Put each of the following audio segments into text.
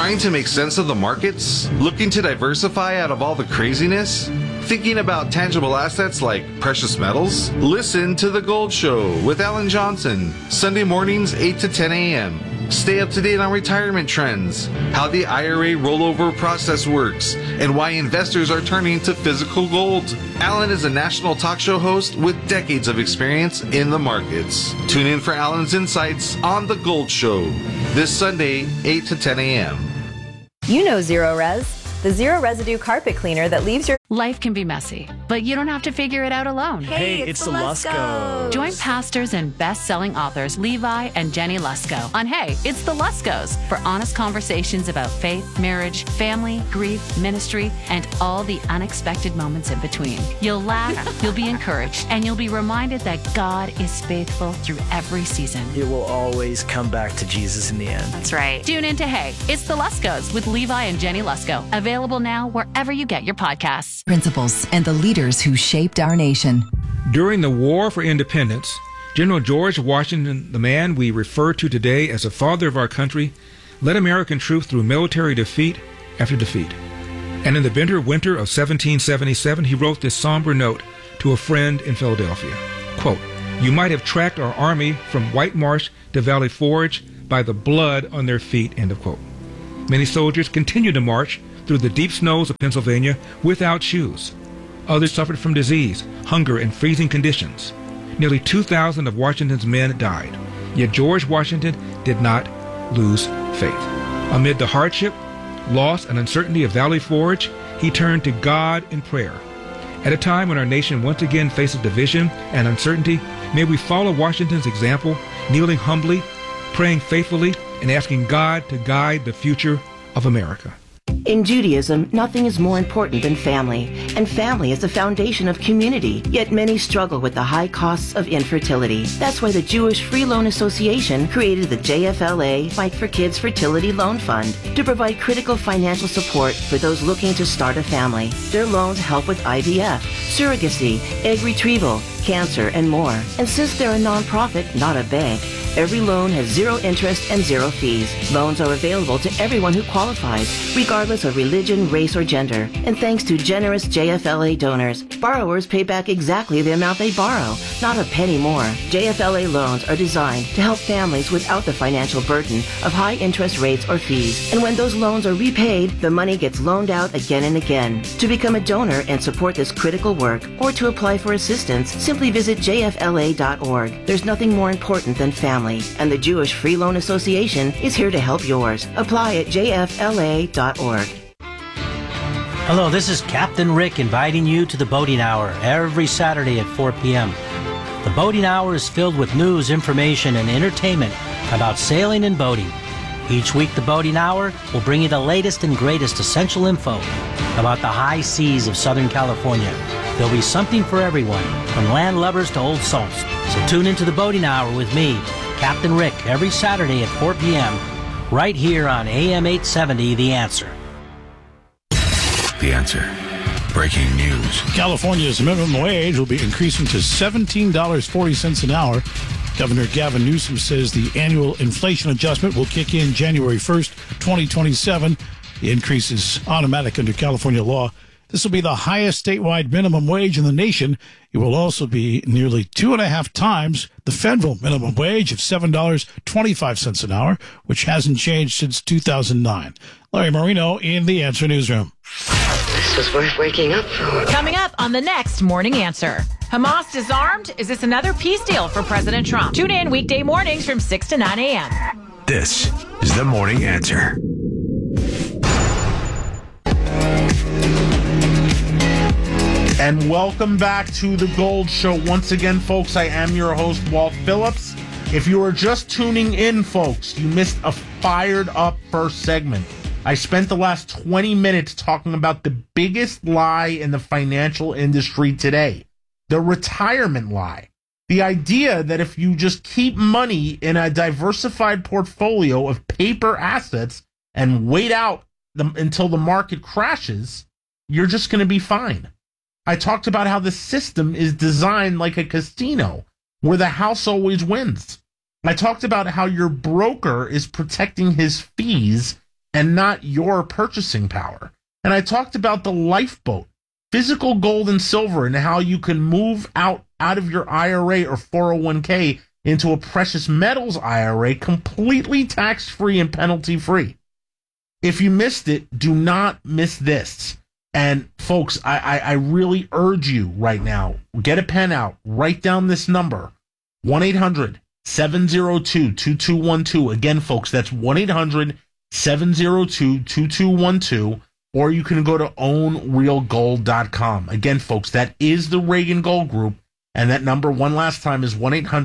Trying to make sense of the markets? Looking to diversify out of all the craziness? Thinking about tangible assets like precious metals? Listen to The Gold Show with Alan Johnson, Sunday mornings 8 to 10 a.m. Stay up to date on retirement trends, how the IRA rollover process works, and why investors are turning to physical gold. Alan is a national talk show host with decades of experience in the markets. Tune in for Alan's insights on The Gold Show this Sunday, 8 to 10 a.m. You know Zero Res, the zero residue carpet cleaner that leaves your Life can be messy, but you don't have to figure it out alone. Hey, it's the Luskos. Join pastors and best-selling authors Levi and Jenny Lusko on Hey, It's the Luskos for honest conversations about faith, marriage, family, grief, ministry, and all the unexpected moments in between. You'll laugh, you'll be encouraged, and you'll be reminded that God is faithful through every season. It will always come back to Jesus in the end. That's right. Tune in to Hey, It's the Luskos with Levi and Jenny Lusko. Available now wherever you get your podcasts. Principles and the leaders who shaped our nation. During the War for Independence, General George Washington, the man we refer to today as the father of our country, led American troops through military defeat after defeat. And in the bitter winter of 1777, he wrote this somber note to a friend in Philadelphia. Quote, "You might have tracked our army from White Marsh to Valley Forge by the blood on their feet," end of quote. Many soldiers continued to march through the deep snows of Pennsylvania without shoes. Others suffered from disease, hunger, and freezing conditions. Nearly 2,000 of Washington's men died. Yet George Washington did not lose faith. Amid the hardship, loss, and uncertainty of Valley Forge, he turned to God in prayer. At a time when our nation once again faces division and uncertainty, may we follow Washington's example, kneeling humbly, praying faithfully, and asking God to guide the future of America. In Judaism, nothing is more important than family, and family is the foundation of community, yet many struggle with the high costs of infertility. That's why the Jewish Free Loan Association created the JFLA Fight for Kids Fertility Loan Fund to provide critical financial support for those looking to start a family. Their loans help with IVF, surrogacy, egg retrieval, cancer, and more. And since they're a nonprofit, not a bank, every loan has zero interest and zero fees. Loans are available to everyone who qualifies, regardless of religion, race, or gender. And thanks to generous JFLA donors, borrowers pay back exactly the amount they borrow, not a penny more. JFLA loans are designed to help families without the financial burden of high interest rates or fees. And when those loans are repaid, the money gets loaned out again and again. To become a donor and support this critical work, or to apply for assistance, simply visit jfla.org. There's nothing more important than family, and the Jewish Free Loan Association is here to help yours. Apply at jfla.org. Hello, this is Captain Rick inviting you to the Boating Hour every Saturday at 4 p.m. The Boating Hour is filled with news, information, and entertainment about sailing and boating. Each week, the Boating Hour will bring you the latest and greatest essential info about the high seas of Southern California. There'll be something for everyone, from land lubbers to old salts. So tune into the Boating Hour with me, Captain Rick, every Saturday at 4 p.m., right here on AM 870, The Answer. The Answer. Breaking news. California's minimum wage will be increasing to $17.40 an hour. Governor Gavin Newsom says the annual inflation adjustment will kick in January 1st, 2027. The increase is automatic under California law. This will be the highest statewide minimum wage in the nation. It will also be nearly 2.5 times the federal minimum wage of $7.25 an hour, which hasn't changed since 2009. Larry Marino in the Answer Newsroom. This was worth waking up for. Coming up on the next Morning Answer. Hamas disarmed? Is this another peace deal for President Trump? Tune in weekday mornings from 6 to 9 a.m. This is the Morning Answer. And welcome back to The Gold Show. Once again, folks, I am your host, Walt Phillips. If you are just tuning in, folks, you missed a fired up first segment. I spent the last 20 minutes talking about the biggest lie in the financial industry today, the retirement lie. The idea that if you just keep money in a diversified portfolio of paper assets and wait out until the market crashes, you're just going to be fine. I talked about how the system is designed like a casino where the house always wins. I talked about how your broker is protecting his fees and not your purchasing power. And I talked about the Lifeboat, physical gold and silver, and how you can move out of your IRA or 401k into a precious metals IRA completely tax-free and penalty-free. If you missed it, do not miss this. And folks, I really urge you right now, get a pen out, write down this number, 1-800-702-2212. Again, folks, that's 1-800-702-2212, or you can go to ownrealgold.com. Again, folks, that is the Reagan Gold Group, and that number, one last time, is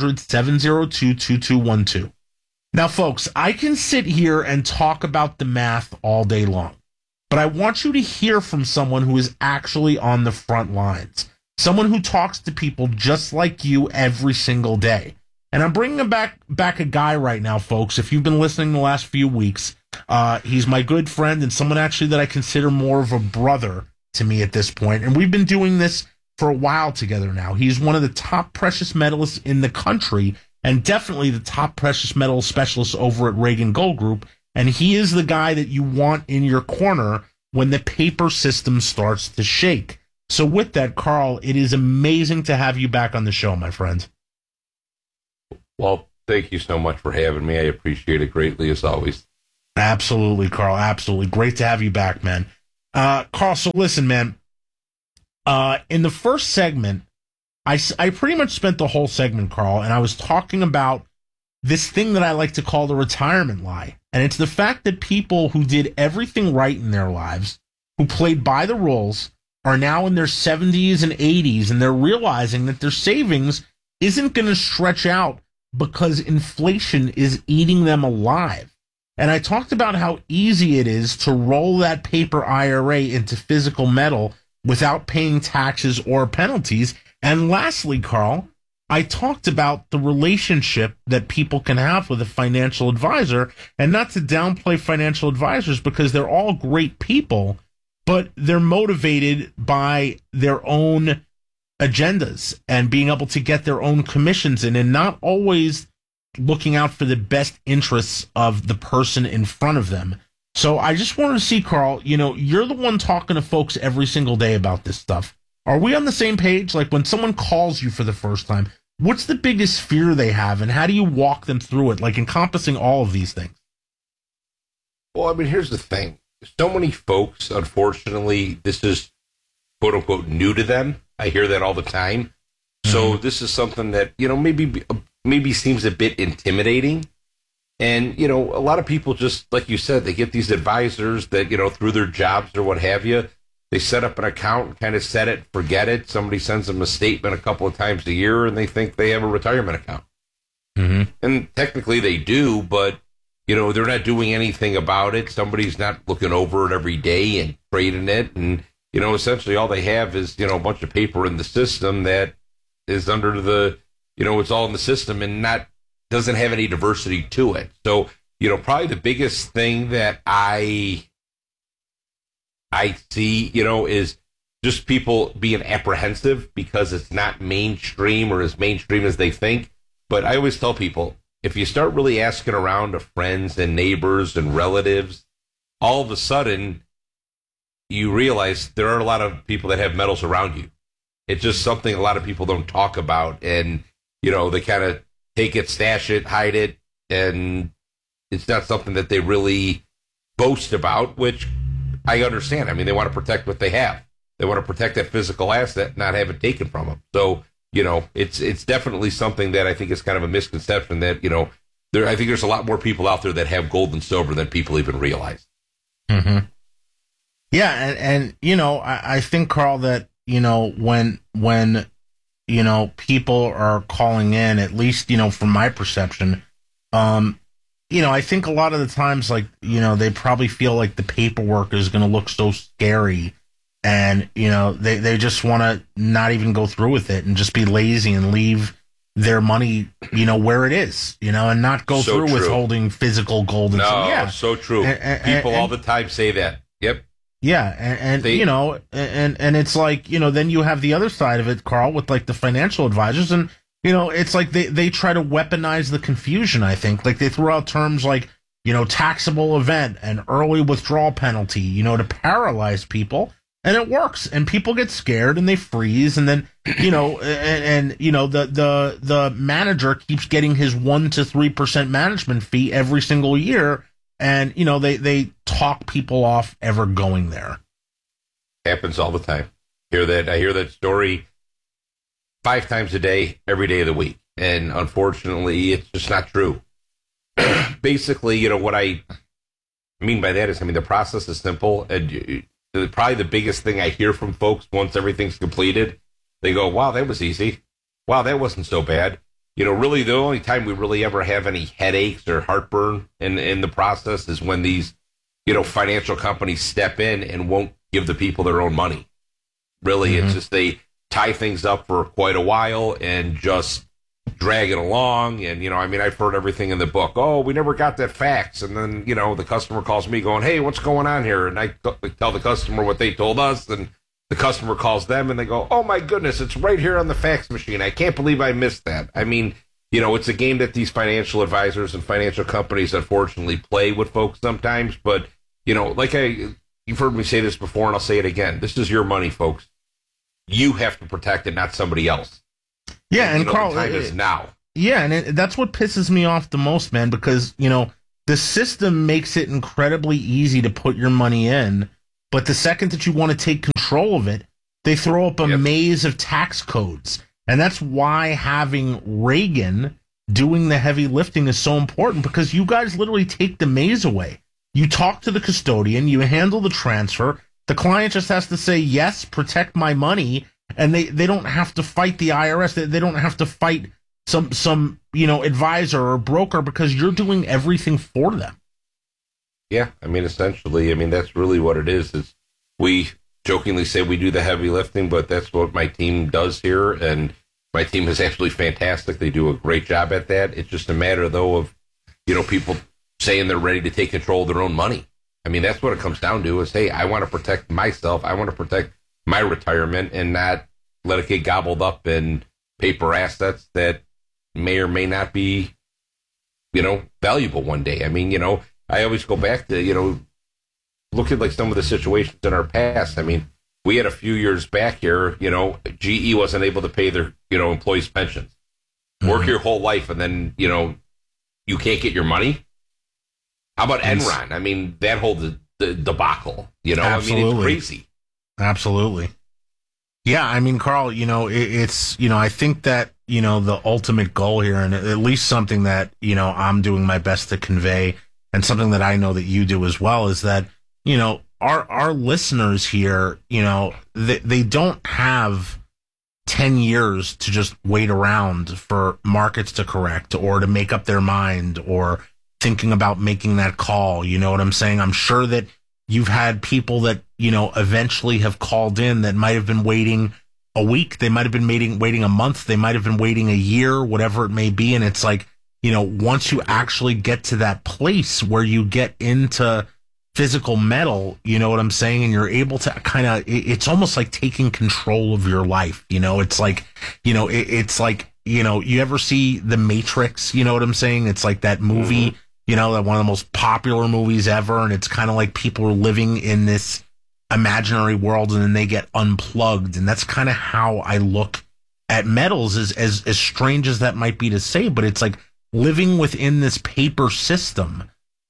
1-800-702-2212. Now, folks, I can sit here and talk about the math all day long, but I want you to hear from someone who is actually on the front lines, someone who talks to people just like you every single day. And I'm bringing back a guy right now, folks. If you've been listening the last few weeks, he's my good friend and someone actually that I consider more of a brother to me at this point. And we've been doing this for a while together now. He's one of the top precious metalists in the country, and definitely the top precious metal specialist over at Reagan Gold Group. And he is the guy that you want in your corner when the paper system starts to shake. So with that, Carl, it is amazing to have you back on the show, my friend. Well, thank you so much for having me. I appreciate it greatly, as always. Absolutely, Carl. Absolutely. Great to have you back, man. Carl, so listen, man. In the first segment, I pretty much spent the whole segment, Carl, and I was talking about this thing that I like to call the retirement lie. And it's the fact that people who did everything right in their lives, who played by the rules, are now in their 70s and 80s, and they're realizing that their savings isn't going to stretch out because inflation is eating them alive. And I talked about how easy it is to roll that paper IRA into physical metal without paying taxes or penalties. And lastly, Carl, I talked about the relationship that people can have with a financial advisor, and not to downplay financial advisors because they're all great people, but they're motivated by their own agendas and being able to get their own commissions in, and not always looking out for the best interests of the person in front of them. So I just wanted to see, Carl, you're the one talking to folks every single day about this stuff. Are we on the same page? Like, when someone calls you for the first time, what's the biggest fear they have, and how do you walk them through it, like encompassing all of these things? Well, I mean, here's the thing. So many folks, unfortunately, this is quote unquote new to them. I hear that all the time. So this is something that, maybe seems a bit intimidating. And, a lot of people, just like you said, they get these advisors that, through their jobs or what have you, they set up an account and kind of set it, forget it. Somebody sends them a statement a couple of times a year and they think they have a retirement account. Mm-hmm. And technically they do, but, they're not doing anything about it. Somebody's not looking over it every day and trading it. And, essentially all they have is, a bunch of paper in the system that is under the, it's all in the system and doesn't have any diversity to it. So, probably the biggest thing that I see, is just people being apprehensive because it's not mainstream or as mainstream as they think. But I always tell people, if you start really asking around to friends and neighbors and relatives, all of a sudden you realize there are a lot of people that have metals around you. It's just something a lot of people don't talk about. And, they kind of take it, stash it, hide it. And it's not something that they really boast about, which I understand. I mean, they want to protect what they have. They want to protect that physical asset, not have it taken from them. So, it's definitely something that I think is kind of a misconception that, I think there's a lot more people out there that have gold and silver than people even realize. Mm-hmm. Yeah. And I think, Carl, that, when people are calling in, at least, from my perception, I think a lot of the times, like, they probably feel like the paperwork is going to look so scary, and, they just want to not even go through with it and just be lazy and leave their money, where it is, and not go so through true. with holding physical gold. So true. People all the time say that. Yep. Yeah, and it's like, then you have the other side of it, Carl, with like the financial advisors, and it's like they try to weaponize the confusion, I think. Like, they throw out terms like taxable event, an early withdrawal penalty, to paralyze people. And it works, and people get scared and they freeze, and then the manager keeps getting his 1 to 3% management fee every single year, and they talk people off ever going there. Happens all the time. I hear that story 5 times a day, every day of the week, and unfortunately, it's just not true. Basically, what I mean by that is, the process is simple, and probably the biggest thing I hear from folks once everything's completed, they go, wow, that was easy. Wow, that wasn't so bad. Really the only time we really ever have any headaches or heartburn in the process is when these, financial companies step in and won't give the people their own money. Really, It's just they tie things up for quite a while and just drag it along. And, I've heard everything in the book. Oh, we never got that fax. And then, the customer calls me going, hey, what's going on here? And I tell the customer what they told us. And the customer calls them and they go, oh, my goodness, it's right here on the fax machine. I can't believe I missed that. It's a game that these financial advisors and financial companies, unfortunately, play with folks sometimes. But, you've heard me say this before, and I'll say it again. This is your money, folks. You have to protect it, not somebody else. Yeah, and Carl, the time is now. Yeah, and that's what pisses me off the most, man, because, the system makes it incredibly easy to put your money in, but the second that you want to take control of it, they throw up a maze of tax codes. And that's why having Reagan doing the heavy lifting is so important, because you guys literally take the maze away. You talk to the custodian, you handle the transfer, the client just has to say, yes, protect my money, and they don't have to fight the IRS. They don't have to fight some advisor or broker, because you're doing everything for them. Yeah, essentially, that's really what it is. We jokingly say we do the heavy lifting, but that's what my team does here, and my team is absolutely fantastic. They do a great job at that. It's just a matter, though, of people saying they're ready to take control of their own money. That's what it comes down to is, hey, I want to protect myself. I want to protect my retirement and not let it get gobbled up in paper assets that may or may not be, valuable one day. I always go back to, look at like some of the situations in our past. We had a few years back here, GE wasn't able to pay their, employees' pensions. Work your whole life and then, you can't get your money. How about Enron? That whole debacle, Absolutely. It's crazy. Absolutely. Yeah, Carl, it's, I think that, the ultimate goal here, and at least something that, I'm doing my best to convey, and something that I know that you do as well, is that, our listeners here, they don't have 10 years to just wait around for markets to correct or to make up their mind or thinking about making that call. You know what I'm saying? I'm sure that you've had people that, eventually have called in that might have been waiting a week. They might have been waiting a month. They might have been waiting a year, whatever it may be. And it's like, once you actually get to that place where you get into physical metal, you know what I'm saying? And you're able to it's almost like taking control of your life. It's like, it's like, you ever see The Matrix? You know what I'm saying? It's like that movie, that one of the most popular movies ever. And it's kind of like people are living in this imaginary world and then they get unplugged. And that's kind of how I look at metals, as strange as that might be to say, but it's like living within this paper system.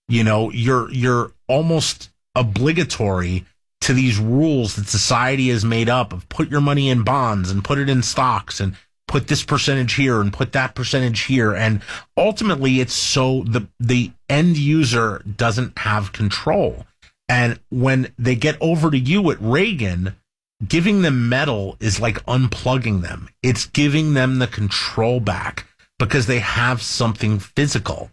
You're almost obligatory to these rules that society has made up of put your money in bonds and put it in stocks and put this percentage here and put that percentage here. And ultimately it's so the end user doesn't have control. And when they get over to you at Reagan, giving them metal is like unplugging them. It's giving them the control back because they have something physical.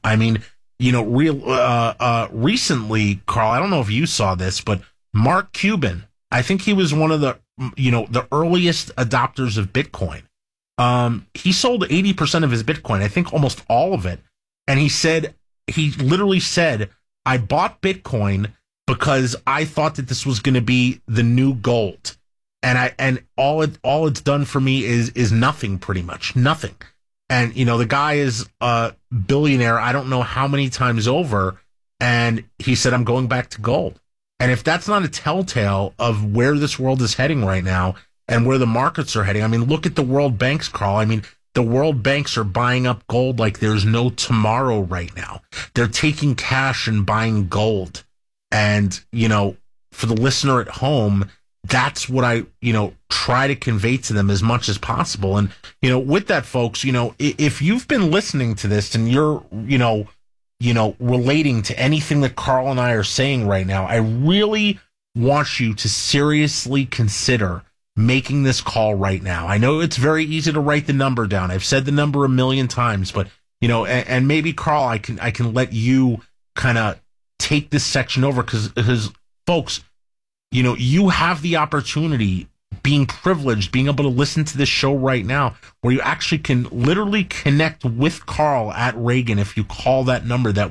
Recently, Carl, I don't know if you saw this, but Mark Cuban, I think he was one of the earliest adopters of Bitcoin. He sold 80% of his Bitcoin, I think almost all of it. And he literally said, I bought Bitcoin because I thought that this was going to be the new gold. And all it's done for me is nothing, pretty much nothing. And, the guy is a billionaire, I don't know how many times over, And he said, I'm going back to gold. And if that's not a telltale of where this world is heading right now and where the markets are heading, I mean, look at the world banks, Carl. I mean, the world banks are buying up gold like there's no tomorrow right now. They're taking cash and buying gold. And, you know, for the listener at home, that's what I, you know, try to convey to them as much as possible. And, you know, with that, folks, you know, if you've been listening to this and you're, you know, relating to anything that Carl and I are saying right now, I really want you to seriously consider making this call right now. I know it's very easy to write the number down. I've said the number a million times, but, you know, and maybe Carl, I can let you kind of take this section over because folks, you know, you have the opportunity, being privileged, being able to listen to this show right now, where you actually can literally connect with Carl at Reagan if you call that number, that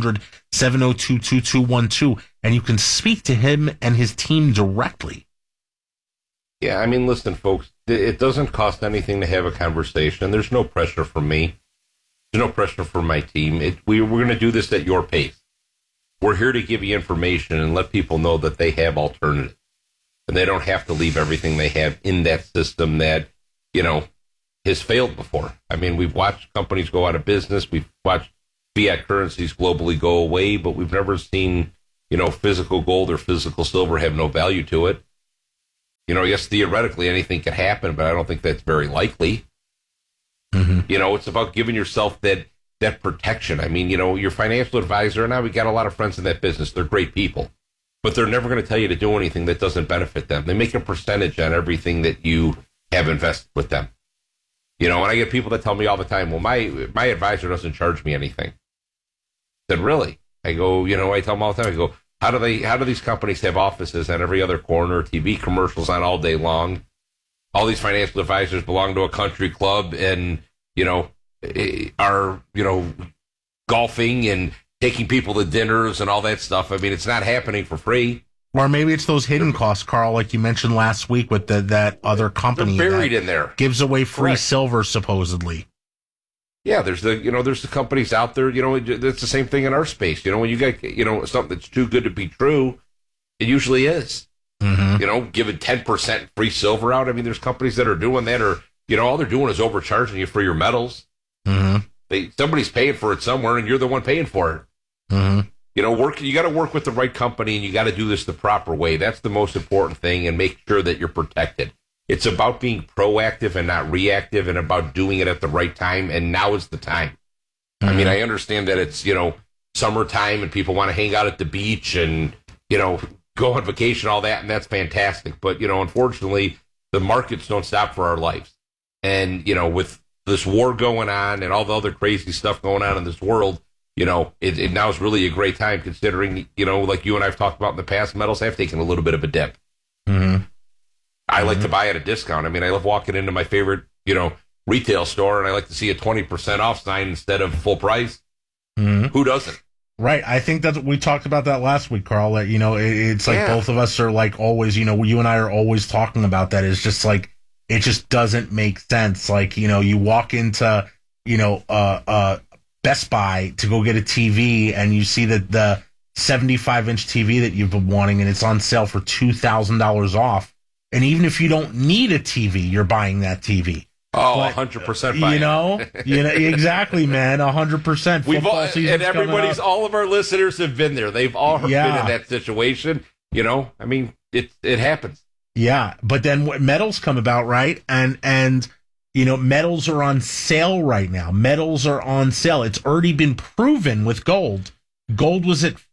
1-800-702-2212, and you can speak to him and his team directly. Yeah, I mean, listen, folks, it doesn't cost anything to have a conversation. There's no pressure from me. There's no pressure from my team. We're going to do this at your pace. We're here to give you information and let people know that they have alternatives. And they don't have to leave everything they have in that system that, you know, has failed before. I mean, we've watched companies go out of business. We've watched fiat currencies globally go away, but we've never seen, you know, physical gold or physical silver have no value to it. You know, yes, theoretically anything could happen, but I don't think that's very likely. Mm-hmm. You know, it's about giving yourself that protection. I mean, you know, your financial advisor, now we got a lot of friends in that business. They're great people. But they're never going to tell you to do anything that doesn't benefit them. They make a percentage on everything that you have invested with them. You know, and I get people that tell me all the time, well, my advisor doesn't charge me anything. I said, really? I go, you know, I tell them all the time, I go, how do these companies have offices on every other corner, TV commercials on all day long? All these financial advisors belong to a country club and, you know, are, you know, golfing and taking people to dinners and all that stuff. I mean, it's not happening for free. Or maybe it's those hidden costs, Carl, like you mentioned last week with that other company. They're buried in there. Gives away free Correct. silver, supposedly. Yeah, there's the companies out there, you know, it's the same thing in our space. You know, when you get, you know, something that's too good to be true, it usually is. Mm-hmm. You know, giving 10% free silver out. I mean, there's companies that are doing that, or, you know, all they're doing is overcharging you for your metals. Mm-hmm. Somebody's paying for it somewhere, and you're the one paying for it. Mm-hmm. You know, you got to work with the right company, and you got to do this the proper way. That's the most important thing, and make sure that you're protected. It's about being proactive and not reactive, and about doing it at the right time, and now is the time. Mm-hmm. I mean, I understand that it's, you know, summertime, and people want to hang out at the beach and, you know, go on vacation, all that, and that's fantastic. But, you know, unfortunately, the markets don't stop for our lives. And, you know, with this war going on and all the other crazy stuff going on in this world, you know, it now is really a great time, considering, you know, like you and I have talked about in the past, metals have taken a little bit of a dip. Mm-hmm. I like to buy at a discount. I mean, I love walking into my favorite, you know, retail store, and I like to see a 20% off sign instead of full price. Mm-hmm. Who doesn't? Right. I think that's we talked about that last week, Carl. That, you know, it's like both of us are like always, you know, you and I are always talking about that. It's just like, it just doesn't make sense. Like, you know, you walk into, you know, Best Buy to go get a TV, and you see that the 75-inch TV that you've been wanting, and it's on sale for $2,000 off. And even if you don't need a TV, you're buying that TV. Oh, 100% buying. You know, exactly, man, 100%. We've all, and everybody's, all of our listeners have been there. They've all been in that situation. You know, I mean, it happens. Yeah, but then metals come about, right? And you know, metals are on sale right now. Metals are on sale. It's already been proven with gold. Gold was at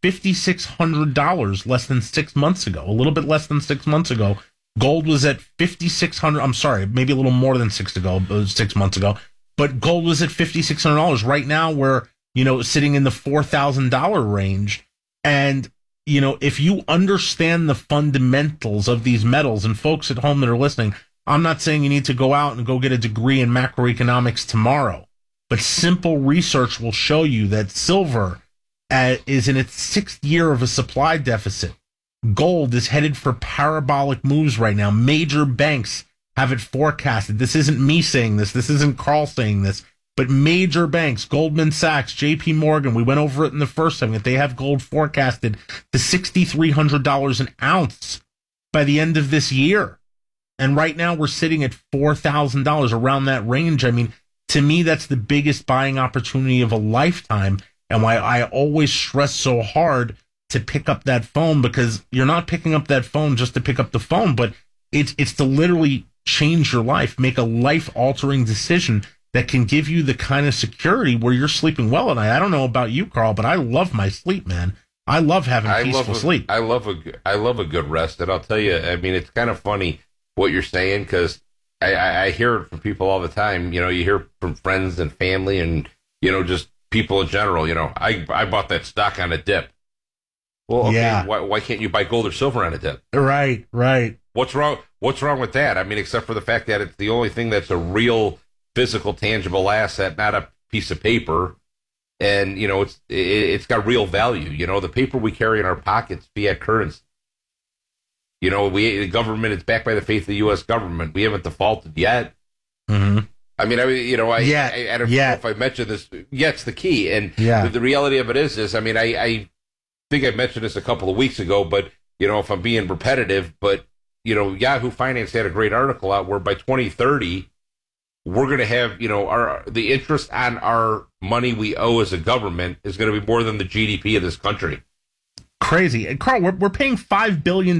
$5,600 less than 6 months ago, a little bit less than 6 months ago. Gold was at $5,600. I'm sorry, maybe a little more than 6 months ago. But gold was at $5,600. Right now, we're, you know, sitting in the $4,000 range. And, you know, if you understand the fundamentals of these metals, and folks at home that are listening, I'm not saying you need to go out and go get a degree in macroeconomics tomorrow, but simple research will show you that silver is in its 6th year of a supply deficit. Gold is headed for parabolic moves right now. Major banks have it forecasted. This isn't me saying this. This isn't Carl saying this. But major banks, Goldman Sachs, JP Morgan, we went over it in the first segment. They have gold forecasted to $6,300 an ounce by the end of this year. And right now we're sitting at $4,000, around that range. I mean, to me, that's the biggest buying opportunity of a lifetime, and why I always stress so hard to pick up that phone, because you're not picking up that phone just to pick up the phone, but it's to literally change your life, make a life-altering decision that can give you the kind of security where you're sleeping well at night. I don't know about you, Carl, but I love my sleep, man. I love having peaceful sleep. I love a good rest, and I'll tell you, I mean, it's kind of funny what you're saying, because I hear it from people all the time. You know, you hear from friends and family and, you know, just people in general. You know, I bought that stock on a dip. Well, okay, yeah. Why can't you buy gold or silver on a dip? Right. What's wrong with that? I mean, except for the fact that it's the only thing that's a real physical, tangible asset, not a piece of paper. And, you know, it's got real value. You know, the paper we carry in our pockets, fiat currency. You know, the government is backed by the faith of the U.S. government. We haven't defaulted yet. Mm-hmm. I mean, I don't know if I mentioned this. Yeah, it's the key. And the reality of it is, I mean, I think I mentioned this a couple of weeks ago, but, you know, if I'm being repetitive, but, you know, Yahoo Finance had a great article out where by 2030, we're going to have, you know, the interest on our money we owe as a government is going to be more than the GDP of this country. Crazy. And Carl, we're paying $5 billion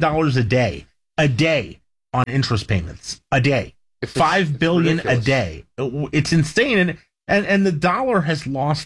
a day on interest payments a day. $5 billion a day. It's insane. And the dollar has lost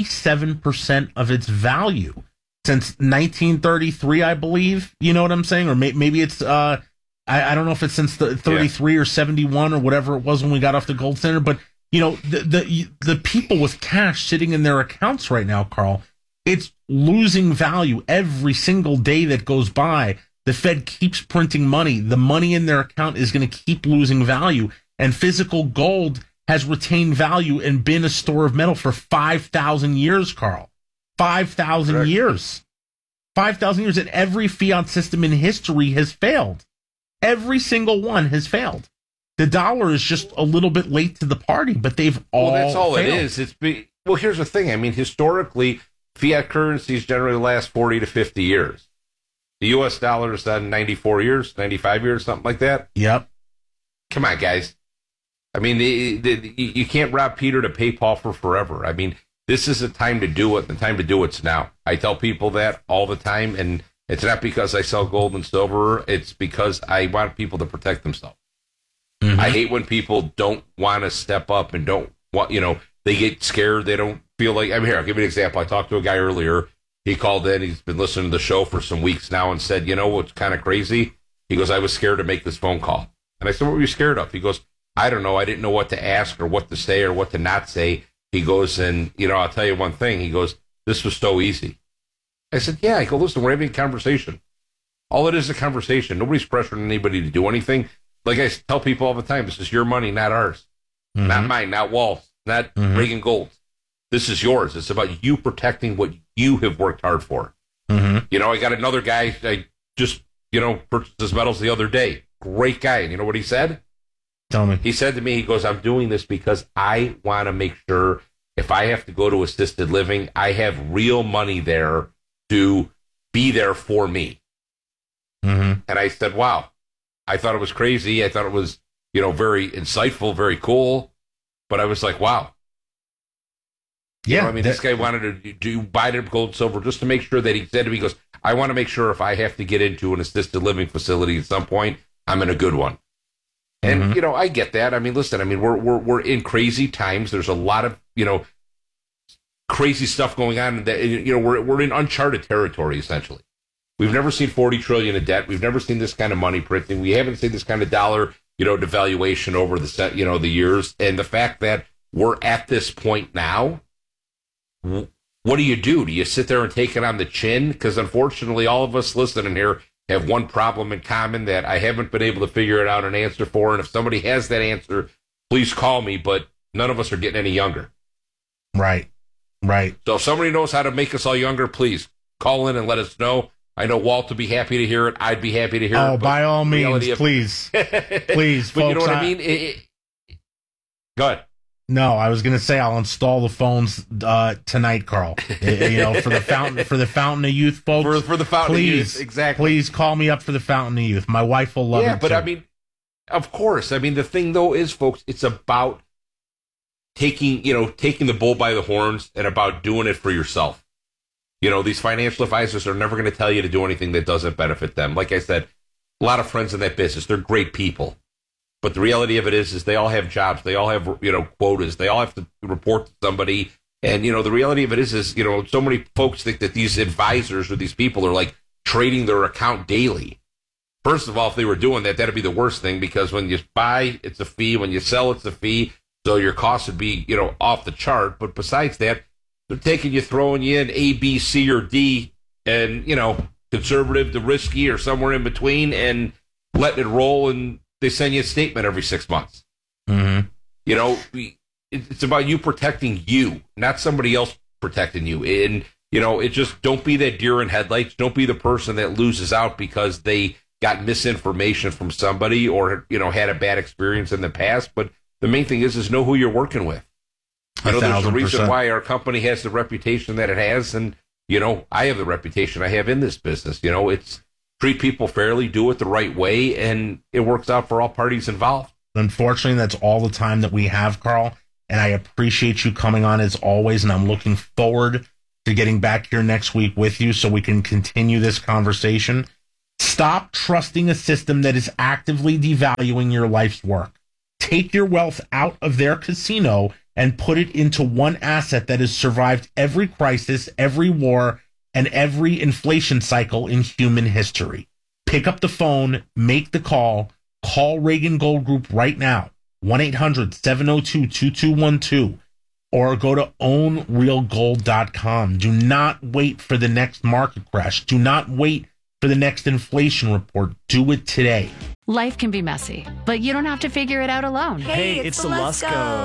87% of its value since 1933, I believe. You know what I'm saying? Or maybe it's, I don't know if it's since the 33 or 71 or whatever it was when we got off the gold standard. But, you know, the people with cash sitting in their accounts right now, Carl, it's losing value every single day that goes by. The Fed keeps printing money. The money in their account is going to keep losing value. And physical gold has retained value and been a store of metal for 5,000 years, Carl. 5,000 years. 5,000 years. And every fiat system in history has failed. Every single one has failed. The dollar is just a little bit late to the party, but they've all that's all failed. it is. Well, here's the thing. I mean, historically, fiat currencies generally last 40 to 50 years. The U.S. dollar is done 94 years, 95 years, something like that. Yep. Come on, guys. I mean, you can't rob Peter to pay Paul for forever. I mean, this is the time to do it. The time to do it's now. I tell people that all the time, and it's not because I sell gold and silver. It's because I want people to protect themselves. Mm-hmm. I hate when people don't want to step up and don't want, you know, they get scared. They don't feel like, I mean, here, I'll give you an example. I talked to a guy earlier. He called in. He's been listening to the show for some weeks now and said, you know what's kind of crazy? He goes, I was scared to make this phone call. And I said, what were you scared of? He goes, I don't know. I didn't know what to ask or what to say or what to not say. He goes, and, you know, I'll tell you one thing. He goes, this was so easy. I said, yeah. I go, listen, we're having a conversation. All it is a conversation. Nobody's pressuring anybody to do anything. Like I tell people all the time, this is your money, not ours. Mm-hmm. Not mine, not Walt's, not Reagan Gold's. This is yours. It's about you protecting what you have worked hard for. Mm-hmm. You know, I got another guy, I just, you know, purchased his metals the other day. Great guy. And you know what he said? Tell me. He said to me, he goes, I'm doing this because I want to make sure if I have to go to assisted living, I have real money there to be there for me. Mm-hmm. And I said, wow. I thought it was crazy. I thought it was, you know, very insightful, very cool. But I was like, wow. Yeah. You know, I mean, this guy wanted to do buy the gold and silver just to make sure that he said to me, he goes, I want to make sure if I have to get into an assisted living facility at some point, I'm in a good one. And, you know, I get that. I mean, listen, I mean, we're in crazy times. There's a lot of, you know, crazy stuff going on that, you know, we're in uncharted territory, essentially. We've never seen 40 trillion in debt. We've never seen this kind of money printing. We haven't seen this kind of dollar, you know, devaluation over the, you know, the years. And the fact that we're at this point now, what do? Do you sit there and take it on the chin? Because unfortunately, all of us listening here have one problem in common that I haven't been able to figure it out an answer for. And if somebody has that answer, please call me. But none of us are getting any younger. Right. So if somebody knows how to make us all younger, please call in and let us know. I know Walt would be happy to hear it. I'd be happy to hear it. Oh, by all means, please. Please, but folks. You know what I mean? Go ahead. No, I was going to say I'll install the phones tonight, Carl. For the Fountain of Youth folks. For the Fountain of Youth, exactly. Please call me up for the Fountain of Youth. My wife will love it. Yeah, but too. I mean, of course. I mean, the thing though is, folks, it's about taking the bull by the horns and about doing it for yourself. These financial advisors are never going to tell you to do anything that doesn't benefit them. Like I said, a lot of friends in that business. They're great people. But the reality of it is they all have jobs. They all have, quotas. They all have to report to somebody. And, the reality of it is so many folks think that these advisors or these people are like trading their account daily. First of all, if they were doing that, that'd be the worst thing, because when you buy, it's a fee. When you sell, it's a fee. So your costs would be, off the chart. But besides that, they're throwing you in A, B, C, or D, and, conservative to risky or somewhere in between, and letting it roll, and they send you a statement every 6 months. Mm-hmm. It's about you protecting you, not somebody else protecting you. And, it just, don't be that deer in headlights. Don't be the person that loses out because they got misinformation from somebody or, had a bad experience in the past. But the main thing is know who you're working with. There's a reason why our company has the reputation that it has. And, I have the reputation I have in this business. It's treat people fairly, do it the right way, and it works out for all parties involved. Unfortunately, that's all the time that we have, Carl. And I appreciate you coming on as always. And I'm looking forward to getting back here next week with you so we can continue this conversation. Stop trusting a system that is actively devaluing your life's work. Take your wealth out of their casino and put it into one asset that has survived every crisis, every war, and every inflation cycle in human history. Pick up the phone, make the call Reagan Gold Group right now, 1-800-702-2212, or go to ownrealgold.com. Do not wait for the next market crash. Do not wait for the next inflation report. Do it today. Life can be messy, but you don't have to figure it out alone. Hey, it's the Lusko.